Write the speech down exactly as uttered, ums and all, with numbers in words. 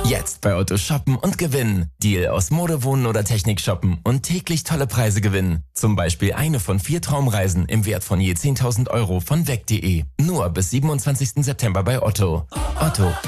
Jetzt bei Otto shoppen und gewinnen. Deal aus Mode, Wohnen oder Technik shoppen und täglich tolle Preise gewinnen. Zum Beispiel eine von vier Traumreisen im Wert von je zehntausend Euro von weg punkt de. Nur bis siebenundzwanzigsten September bei Otto. Otto.